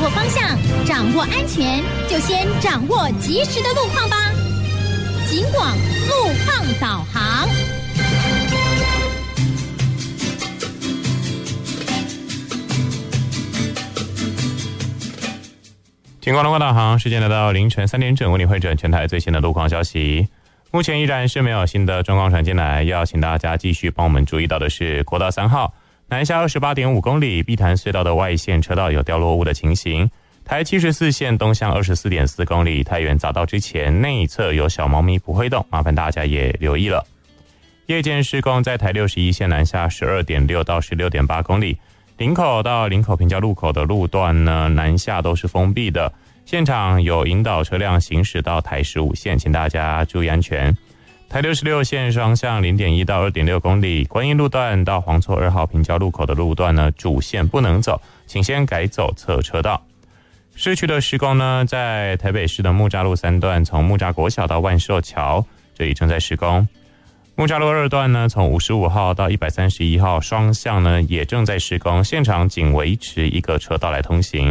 握方向，掌握安全，就先掌握及时的路况吧。警广路况导航。 警广路况导航，时间来到凌晨3点整，为你汇整全台最新的路况消息。目前依然是没有新的状况传进来，要请大家继续帮我们注意到的是国道3号南下28.5公里碧潭隧道的外线车道有掉落物的情形。台74线东向24.4公里太原匝道之前内侧有小猫咪不会动，麻烦大家也留意了。夜间施工在台61线南下12.6到16.8公里，林口到林口平交路口的路段呢南下都是封闭的，现场有引导车辆行驶到台15线，请大家注意安全。台66线双向 0.1 到 2.6 公里，观音路段到黄厝2号平交路口的路段呢主线不能走，请先改走侧车道。市区的施工呢，在台北市的木栅路3段，从木栅国小到万寿桥，这里正在施工。木栅路2段呢，从55号到131号双向呢，也正在施工，现场仅维持一个车道来通行。